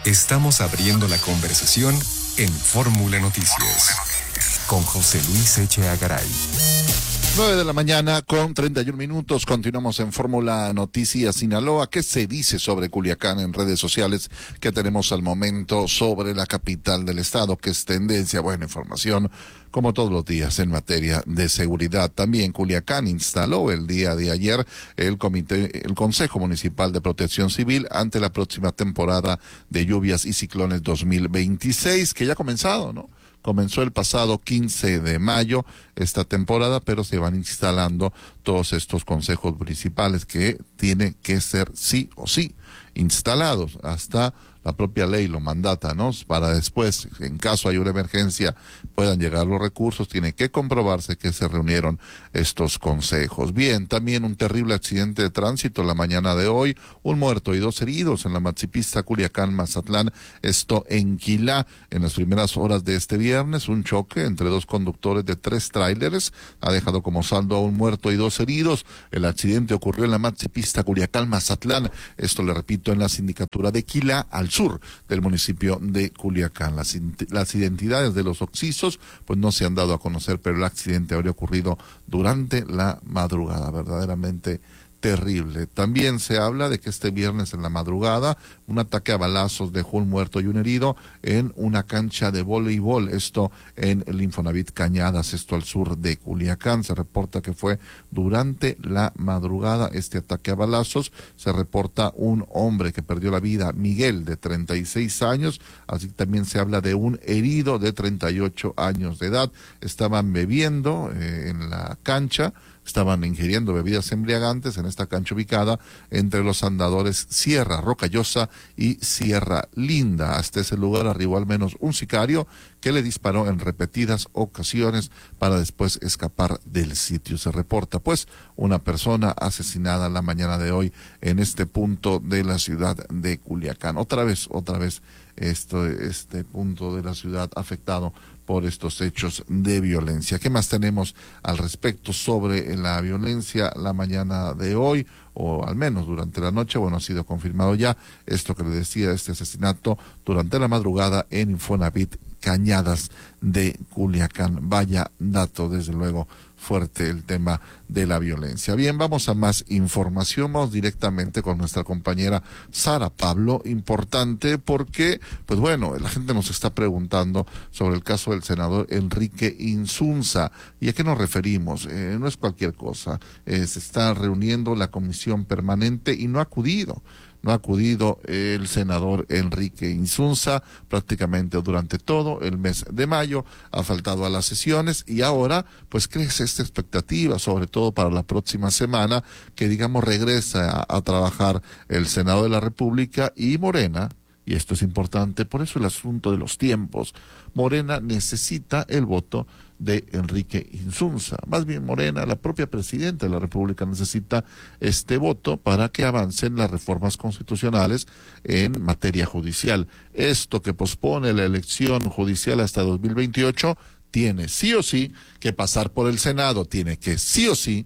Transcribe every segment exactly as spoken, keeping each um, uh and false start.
Estamos abriendo la conversación en Fórmula Noticias con José Luis Echeagaray. nueve de la mañana con treinta y un minutos. Continuamos en Fórmula Noticias Sinaloa. ¿Qué se dice sobre Culiacán en redes sociales que tenemos al momento sobre la capital del estado? ¿Qué es tendencia? Buena información, como todos los días, en materia de seguridad. También Culiacán instaló el día de ayer el comité, el Consejo Municipal de Protección Civil ante la próxima temporada de lluvias y ciclones dos mil veintiséis, que ya ha comenzado, ¿no? Comenzó el pasado quince de mayo esta temporada, pero se van instalando todos estos consejos municipales que tienen que ser sí o sí instalados. Hasta la propia ley lo mandata, ¿no? Para después, en caso hay una emergencia, puedan llegar los recursos, tiene que comprobarse que se reunieron estos consejos. Bien, también un terrible accidente de tránsito la mañana de hoy, un muerto y dos heridos en la maxipista Culiacán-Mazatlán, esto en Quilá, en las primeras horas de este viernes, un choque entre dos conductores de tres tráileres ha dejado como saldo a un muerto y dos heridos. El accidente ocurrió en la maxipista Culiacán-Mazatlán, esto le repito, en la sindicatura de Quilá, al sur del municipio de Culiacán. Las, las identidades de los occisos pues no se han dado a conocer, pero el accidente habría ocurrido durante la madrugada, verdaderamente terrible. También se habla de que este viernes en la madrugada un ataque a balazos dejó un muerto y un herido en una cancha de voleibol, esto en el Infonavit Cañadas, esto al sur de Culiacán. Se reporta que fue durante la madrugada este ataque a balazos. Se reporta un hombre que perdió la vida, Miguel, de treinta y seis años, así también se habla de un herido de treinta y ocho años de edad. Estaban bebiendo eh, en la cancha, estaban ingiriendo bebidas embriagantes en esta cancha ubicada entre los andadores Sierra Rocallosa y Sierra Linda. Hasta ese lugar arribó al menos un sicario que le disparó en repetidas ocasiones para después escapar del sitio. Se reporta pues una persona asesinada la mañana de hoy en este punto de la ciudad de Culiacán. Otra vez, otra vez esto, este punto de la ciudad afectado por estos hechos de violencia. ¿Qué más tenemos al respecto sobre la violencia la mañana de hoy, o al menos durante la noche? Bueno, ha sido confirmado ya esto que le decía, este asesinato durante la madrugada en Infonavit Cañadas de Culiacán. Vaya dato, desde luego, fuerte el tema de la violencia. Bien, vamos a más información, vamos directamente con nuestra compañera Sara Pablo. Importante porque, pues bueno, la gente nos está preguntando sobre el caso del senador Enrique Insunza. ¿Y a qué nos referimos? Eh, no es cualquier cosa, eh, se está reuniendo la comisión permanente y no ha acudido. No ha acudido el senador Enrique Insunza prácticamente durante todo el mes de mayo, ha faltado a las sesiones y ahora pues crece esta expectativa, sobre todo para la próxima semana, que digamos regresa a, a trabajar el Senado de la República y Morena. Y esto es importante, por eso el asunto de los tiempos. Morena necesita el voto de Enrique Insunza. Más bien Morena, la propia presidenta de la República, necesita este voto para que avancen las reformas constitucionales en materia judicial. Esto que pospone la elección judicial hasta dos mil veintiocho tiene sí o sí que pasar por el Senado, tiene que sí o sí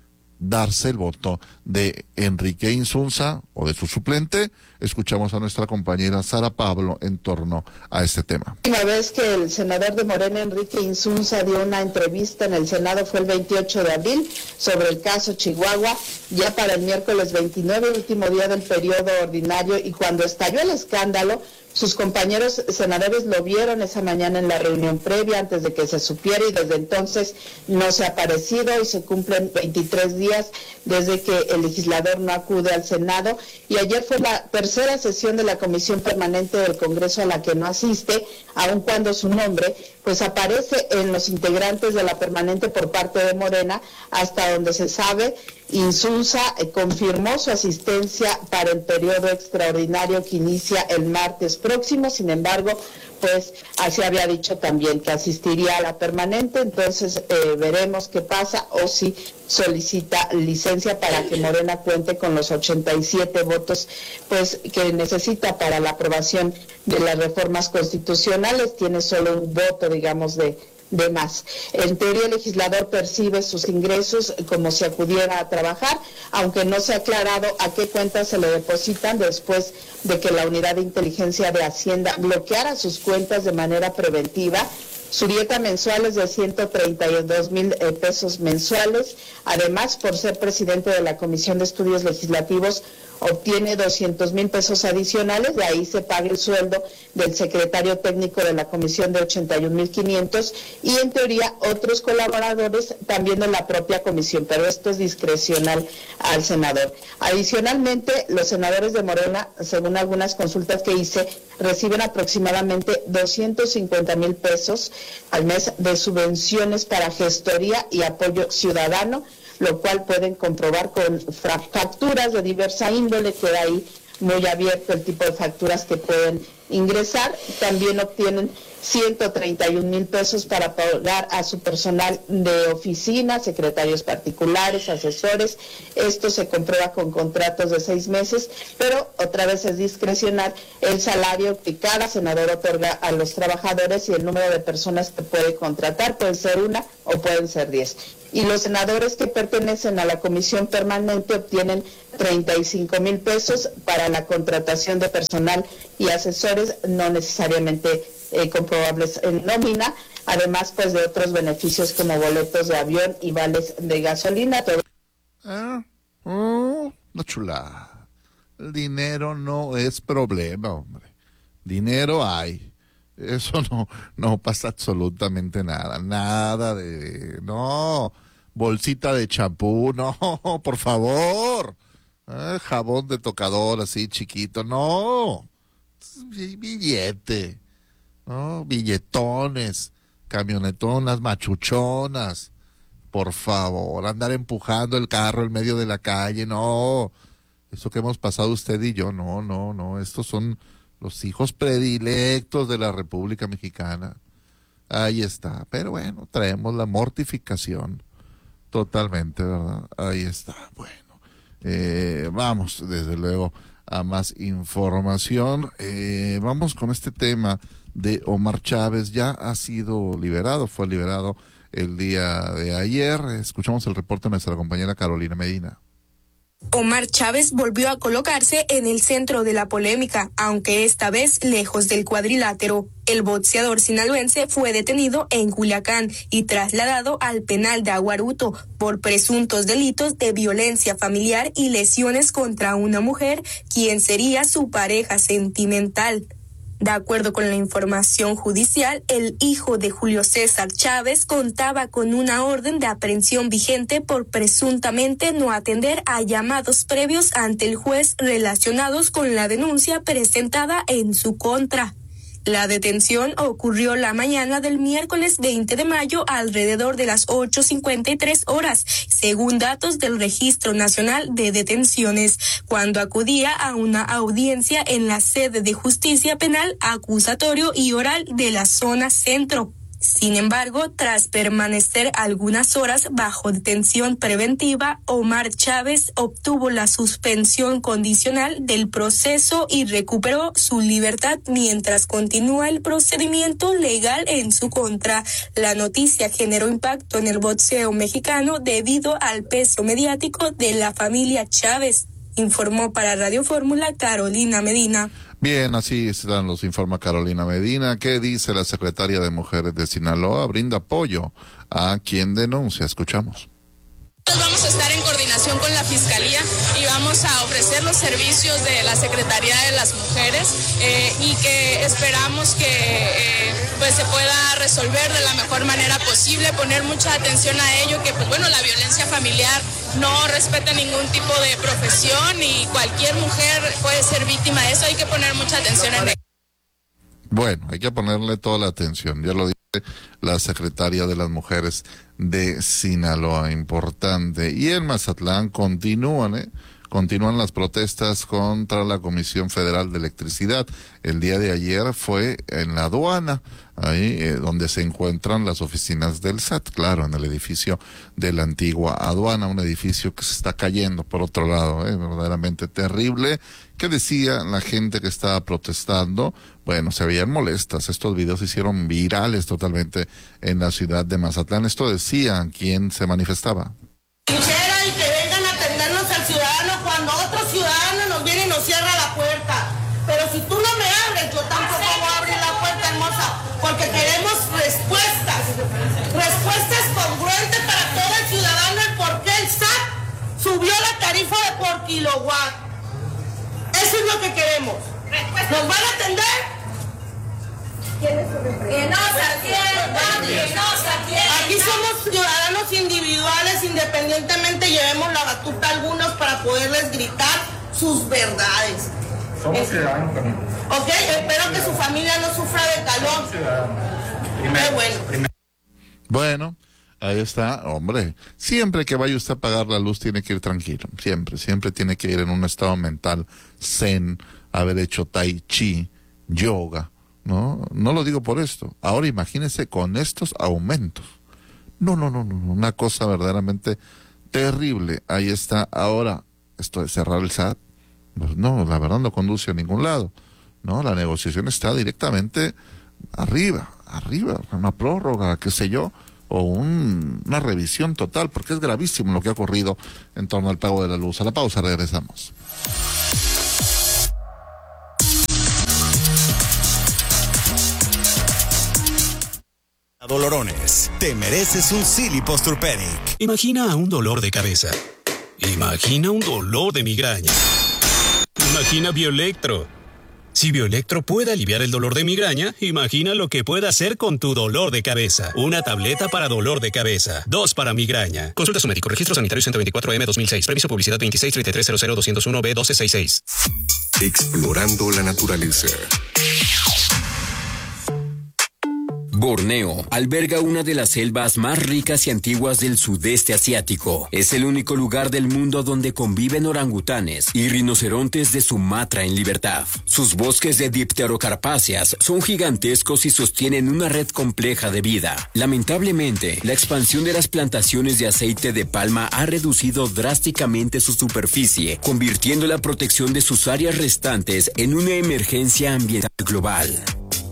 darse el voto de Enrique Insunza o de su suplente. Escuchamos a nuestra compañera Sara Pablo en torno a este tema. La última vez que el senador de Morena, Enrique Insunza, dio una entrevista en el Senado fue el veintiocho de abril sobre el caso Chihuahua, ya para el miércoles veintinueve, último día del periodo ordinario, y cuando estalló el escándalo, sus compañeros senadores lo vieron esa mañana en la reunión previa antes de que se supiera, y desde entonces no se ha aparecido y se cumplen veintitrés días desde que el legislador no acude al Senado. Y ayer fue la tercera sesión de la Comisión Permanente del Congreso a la que no asiste, aun cuando su nombre pues aparece en los integrantes de la permanente por parte de Morena. Hasta donde se sabe, Insunza eh, confirmó su asistencia para el periodo extraordinario que inicia el martes próximo. Sin embargo, pues así había dicho también que asistiría a la permanente. Entonces eh, veremos qué pasa, o si solicita licencia para que Morena cuente con los ochenta y siete votos pues que necesita para la aprobación de las reformas constitucionales. Tiene solo un voto, digamos, de de más. En teoría, el legislador percibe sus ingresos como si acudiera a trabajar, aunque no se ha aclarado a qué cuentas se le depositan después de que la Unidad de Inteligencia de Hacienda bloqueara sus cuentas de manera preventiva. Su dieta mensual es de ciento treinta y dos mil eh, pesos mensuales. Además, por ser presidente de la Comisión de Estudios Legislativos, obtiene doscientos mil pesos adicionales, de ahí se paga el sueldo del secretario técnico de la comisión de ochenta y un mil quinientos y en teoría otros colaboradores también de la propia comisión, pero esto es discrecional al senador. Adicionalmente, los senadores de Morena, según algunas consultas que hice, reciben aproximadamente doscientos cincuenta mil pesos al mes de subvenciones para gestoría y apoyo ciudadano, lo cual pueden comprobar con facturas de diversa índole, queda ahí muy abierto el tipo de facturas que pueden ingresar. También obtienen ciento treinta y un mil pesos para pagar a su personal de oficina, secretarios particulares, asesores. Esto se comprueba con contratos de seis meses, pero otra vez es discrecional el salario que cada senador otorga a los trabajadores y el número de personas que puede contratar. Pueden ser una o pueden ser diez. Y los senadores que pertenecen a la comisión permanente obtienen treinta y cinco mil pesos para la contratación de personal y asesores, no necesariamente eh, comprobables en nómina, además pues de otros beneficios como boletos de avión y vales de gasolina. Todo... Ah, oh, no chula. El dinero no es problema, hombre. Dinero hay. Eso no, no pasa absolutamente nada. Nada de... No, bolsita de champú, no, por favor. Eh, jabón de tocador así chiquito, no. Billete. No, billetones, camionetonas, machuchonas. Por favor, andar empujando el carro en medio de la calle, no. Eso que hemos pasado usted y yo, no, no, no. Estos son los hijos predilectos de la República Mexicana. Ahí está. Pero bueno, traemos la mortificación totalmente, ¿verdad? Ahí está. Bueno, eh, vamos desde luego a más información. Eh, vamos con este tema de Omar Chávez. Ya ha sido liberado, fue liberado el día de ayer. Escuchamos el reporte de nuestra compañera Carolina Medina. Omar Chávez volvió a colocarse en el centro de la polémica, aunque esta vez lejos del cuadrilátero. El boxeador sinaloense fue detenido en Culiacán y trasladado al penal de Aguaruto por presuntos delitos de violencia familiar y lesiones contra una mujer, quien sería su pareja sentimental. De acuerdo con la información judicial, el hijo de Julio César Chávez contaba con una orden de aprehensión vigente por presuntamente no atender a llamados previos ante el juez relacionados con la denuncia presentada en su contra. La detención ocurrió la mañana del miércoles veinte de mayo alrededor de las ocho cincuenta y tres horas, según datos del Registro Nacional de Detenciones, cuando acudía a una audiencia en la sede de Justicia Penal, Acusatorio y Oral de la zona centro. Sin embargo, tras permanecer algunas horas bajo detención preventiva, Omar Chávez obtuvo la suspensión condicional del proceso y recuperó su libertad mientras continúa el procedimiento legal en su contra. La noticia generó impacto en el boxeo mexicano debido al peso mediático de la familia Chávez, informó para Radio Fórmula Carolina Medina. Bien, así están, los informa Carolina Medina. ¿Qué dice la secretaria de Mujeres de Sinaloa? Brinda apoyo a quien denuncia. Escuchamos. Vamos a estar en coordinación con la Fiscalía y vamos a ofrecer los servicios de la Secretaría de las Mujeres eh, y que esperamos que eh, pues se pueda resolver de la mejor manera posible, poner mucha atención a ello, que pues bueno, la violencia familiar no respeta ningún tipo de profesión y cualquier mujer puede ser víctima de eso, hay que poner mucha atención en ello. Bueno, hay que ponerle toda la atención, ya lo dice la secretaria de las Mujeres de Sinaloa, importante. Y en Mazatlán continúan, ¿eh? Continúan las protestas contra la Comisión Federal de Electricidad. El día de ayer fue en la aduana, ahí eh, donde se encuentran las oficinas del S A T, claro, en el edificio de la antigua aduana, un edificio que se está cayendo por otro lado, eh, verdaderamente terrible. ¿Qué decía la gente que estaba protestando? Bueno, se veían molestas. Estos videos se hicieron virales totalmente en la ciudad de Mazatlán. Esto decía quien se manifestaba. Quisiera y que vengan a atendernos al ciudadano cuando otro ciudadano nos viene y nos cierra la puerta. Pero si tú no me abres, yo tampoco voy a abrir la puerta, hermosa, porque queremos respuestas. Respuestas congruentes para todo el ciudadano el por qué el S A T subió la tarifa de por kilowatt. Eso es lo que queremos. ¿Nos van a atender? Que nos atiendan, que nos atiendan. Aquí somos ciudadanos individuales, independientemente llevemos la batuta a algunos para poderles gritar sus verdades. Somos ciudadanos también. Ok, espero que su familia no sufra de calor. Qué bueno. Bueno, ahí está, hombre. Siempre que vaya usted a pagar la luz tiene que ir tranquilo. Siempre, siempre tiene que ir en un estado mental zen, haber hecho tai chi, yoga. No, no lo digo por esto. Ahora imagínese con estos aumentos. No, no, no, no, una cosa verdaderamente terrible. Ahí está. Ahora, esto de cerrar el S A T, pues no, la verdad no conduce a ningún lado. No, la negociación está directamente arriba, arriba, una prórroga, qué sé yo, o un, una revisión total, porque es gravísimo lo que ha ocurrido en torno al pago de la luz. A la pausa, regresamos. Dolorones, te mereces un Silly Posturpedic. Imagina un dolor de cabeza. Imagina un dolor de migraña. Imagina Bioelectro. Si Bioelectro puede aliviar el dolor de migraña, imagina lo que puede hacer con tu dolor de cabeza. Una tableta para dolor de cabeza, dos para migraña. Consulta a su médico. Registro sanitario ciento veinticuatro M dos mil seis. Permiso publicidad veintiséis treinta y tres cero cero doscientos uno B doce sesenta y seis. Explorando la naturaleza. Borneo alberga una de las selvas más ricas y antiguas del sudeste asiático. Es el único lugar del mundo donde conviven orangutanes y rinocerontes de Sumatra en libertad. Sus bosques de dipterocarpáceas son gigantescos y sostienen una red compleja de vida. Lamentablemente, la expansión de las plantaciones de aceite de palma ha reducido drásticamente su superficie, convirtiendo la protección de sus áreas restantes en una emergencia ambiental global.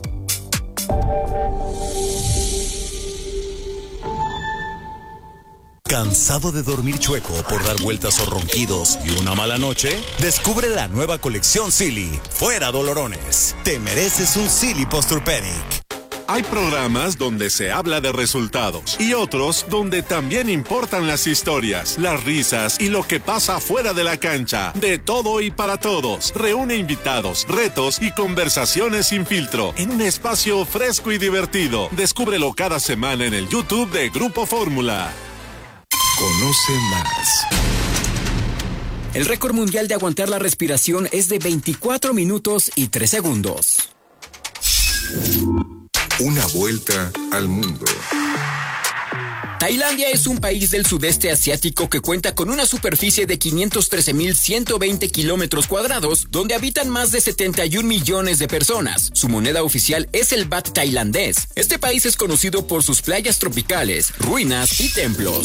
¿Cansado de dormir chueco por dar vueltas o ronquidos y una mala noche? Descubre la nueva colección Silly. Fuera dolorones. Te mereces un Silly Posturpedic. Hay programas donde se habla de resultados y otros donde también importan las historias, las risas y lo que pasa fuera de la cancha. De todo y para todos. Reúne invitados, retos y conversaciones sin filtro en un espacio fresco y divertido. Descúbrelo cada semana en el YouTube de Grupo Fórmula. Conoce más. El récord mundial de aguantar la respiración es de veinticuatro minutos y tres segundos. Una vuelta al mundo. Tailandia es un país del sudeste asiático que cuenta con una superficie de quinientos trece mil ciento veinte kilómetros cuadrados, donde habitan más de setenta y un millones de personas. Su moneda oficial es el baht tailandés. Este país es conocido por sus playas tropicales, ruinas y templos.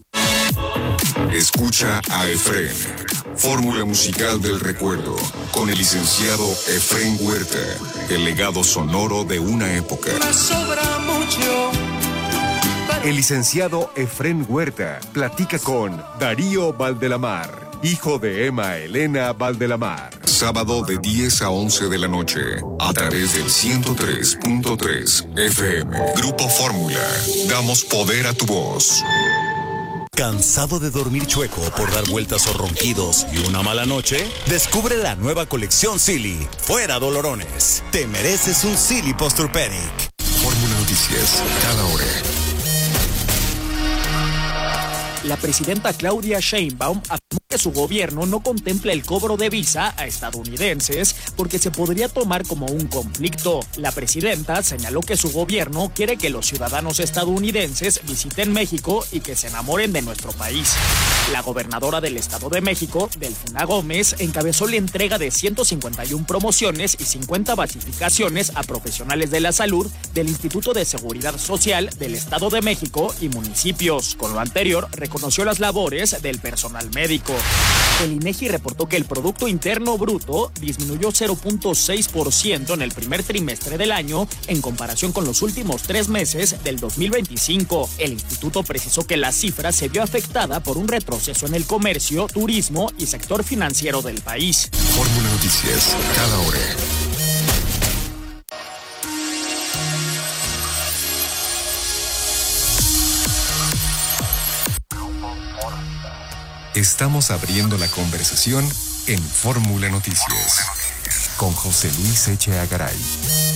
Escucha a Efren, fórmula musical del recuerdo, con el licenciado Efren Huerta, el legado sonoro de una época. Me sobra mucho. El licenciado Efren Huerta platica con Darío Valdelamar, hijo de Emma Elena Valdelamar. Sábado de diez a once de la noche, a través del ciento tres punto tres F M. Grupo Fórmula, damos poder a tu voz. ¿Cansado de dormir chueco por dar vueltas o ronquidos y una mala noche? Descubre la nueva colección Silly. Fuera dolorones. Te mereces un Silly Posturpedic. Fórmula Noticias, cada hora. La presidenta Claudia Sheinbaum afirmó que su gobierno no contempla el cobro de visa a estadounidenses porque se podría tomar como un conflicto. La presidenta señaló que su gobierno quiere que los ciudadanos estadounidenses visiten México y que se enamoren de nuestro país. La gobernadora del Estado de México, Delfina Gómez, encabezó la entrega de ciento cincuenta y una promociones y cincuenta basificaciones a profesionales de la salud del Instituto de Seguridad Social del Estado de México y municipios. Con lo anterior, reconoció las labores del personal médico. El INEGI reportó que el Producto Interno Bruto disminuyó cero punto seis por ciento en el primer trimestre del año en comparación con los últimos tres meses del dos mil veinticinco. El instituto precisó que la cifra se vio afectada por un retroceso en el comercio, turismo y sector financiero del país. Fórmula Noticias, cada hora. Estamos abriendo la conversación en Fórmula Noticias con José Luis Echeagaray.